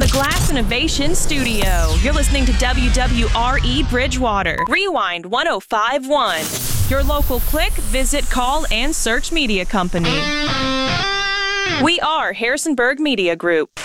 Glass Innovation Studio. You're listening to WWRE Bridgewater. Rewind 1051. Your local click, visit, call, and search media company. We are Harrisonburg Media Group.